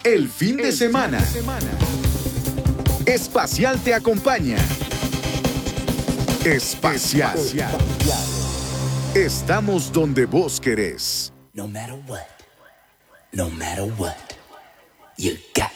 el fin de semana. Espacial te acompaña. Espacial. Estamos donde vos querés. No matter what, you got